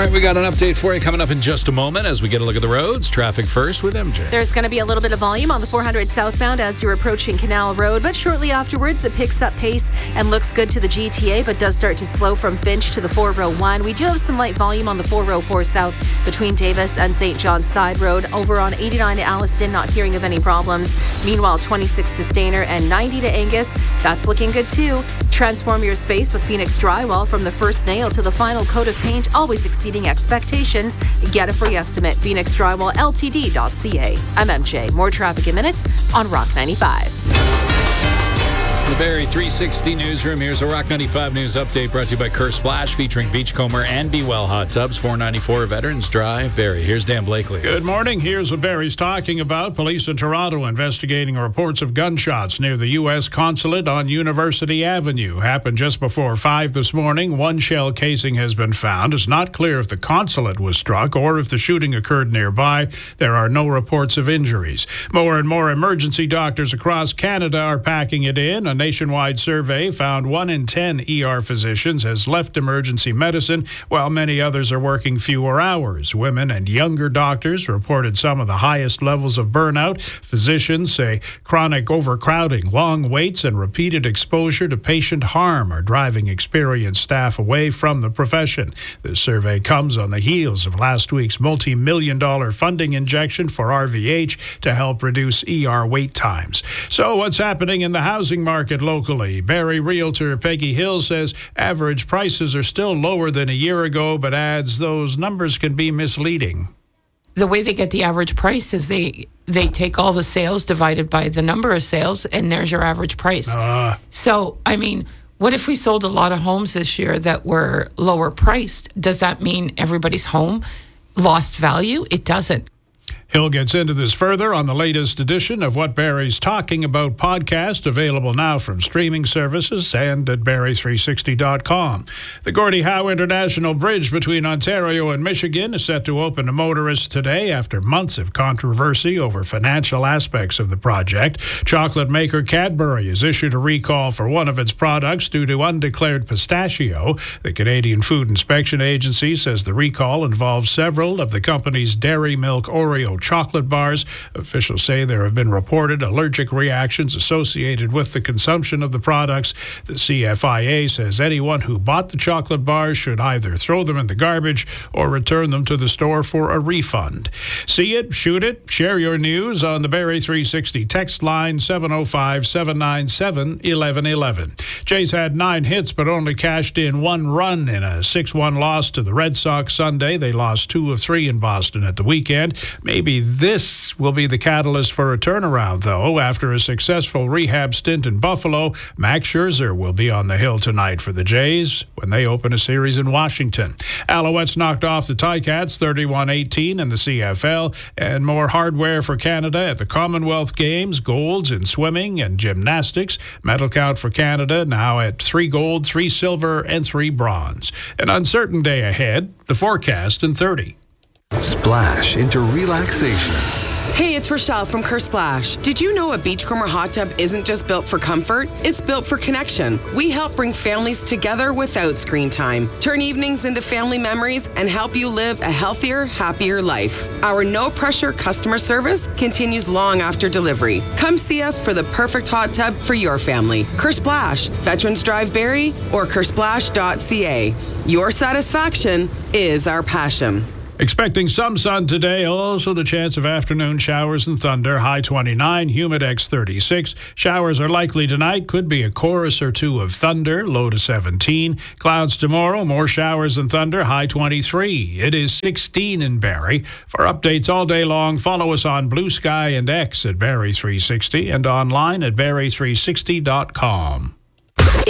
right, we got an update for you coming up in just a moment as we get a look at the roads. Traffic first with MJ. There's going to be a little bit of volume on the 400 southbound as you're approaching Canal Road, but shortly afterwards it picks up pace and looks good to the GTA, but does start to slow from Finch to the 401. We do have some light volume on the 404 south between Davis and St. John's Side Road. Over on 89 to Alliston, not hearing of any problems. Meanwhile, 26 to Stainer and 90 to Angus, that's looking good too. Transform your space with Phoenix Drywall. From the first nail to the final coat of paint, always exceeding expectations. Get a free estimate. PhoenixDrywallLTD.ca. I'm MJ. More traffic in minutes on Rock 95. The Barrie 360 newsroom. Here's a Rock 95 news update brought to you by Kerr Splash, featuring Beachcomber and Be Well hot tubs. 494 Veterans Drive, Barrie. Here's Dan Blakely. Good morning. Here's what Barrie's talking about. Police in Toronto investigating reports of gunshots near the U.S. consulate on University Avenue. Happened just before 5 this morning. One shell casing has been found. It's not clear if the consulate was struck or if the shooting occurred nearby. There are no reports of injuries. More and more emergency doctors across Canada are packing it in. A nationwide survey found 1 in 10 ER physicians has left emergency medicine, while many others are working fewer hours. Women and younger doctors reported some of the highest levels of burnout. Physicians say chronic overcrowding, long waits, and repeated exposure to patient harm are driving experienced staff away from the profession. The survey comes on the heels of last week's multi-million-dollar funding injection for RVH to help reduce ER wait times. So what's happening in the housing market locally? Barrie realtor Peggy Hill says average prices are still lower than a year ago, but adds those numbers can be misleading. The way they get the average price is they take all the sales divided by the number of sales, and there's your average price. So, I mean, what if we sold a lot of homes this year that were lower priced? Does that mean everybody's home lost value? It doesn't. Hill gets into this further on the latest edition of What Barrie's Talking About podcast, available now from streaming services and at Barrie360.com. The Gordie Howe International Bridge between Ontario and Michigan is set to open to motorists today after months of controversy over financial aspects of the project. Chocolate maker Cadbury has issued a recall for one of its products due to undeclared pistachio. The Canadian Food Inspection Agency says the recall involves several of the company's Dairy Milk Oreo chocolate bars. Officials say there have been reported allergic reactions associated with the consumption of the products. The CFIA says anyone who bought the chocolate bars should either throw them in the garbage or return them to the store for a refund. See it, shoot it, share your news on the Barrie 360 text line 705-797-1111. Jays had 9 hits but only cashed in 1 run in a 6-1 loss to the Red Sox Sunday. They lost 2 of 3 in Boston at the weekend. Maybe this will be the catalyst for a turnaround, though. After a successful rehab stint in Buffalo, Max Scherzer will be on the hill tonight for the Jays when they open a series in Washington. Alouettes knocked off the Ticats 31-18 in the CFL, and more hardware for Canada at the Commonwealth Games. Golds in swimming and gymnastics. Medal count for Canada now at 3 gold, 3 silver, and 3 bronze. An uncertain day ahead. The forecast in 30. Splash into relaxation. Hey, it's Rochelle from Kerr Splash. Did you know a Beachcomber hot tub isn't just built for comfort? It's built for connection. We help bring families together without screen time, turn evenings into family memories, and help you live a healthier, happier life. Our no-pressure customer service continues long after delivery. Come see us for the perfect hot tub for your family. Kerr Splash, Veterans Drive Barrie, or kersplash.ca. Your satisfaction is our passion. Expecting some sun today, also the chance of afternoon showers and thunder. High 29, Humidex 36. Showers are likely tonight. Could be a chorus or 2 of thunder. Low to 17. Clouds tomorrow. More showers and thunder. High 23. It is 16 in Barrie. For updates all day long, follow us on Blue Sky and X at Barrie360 and online at Barrie360.com.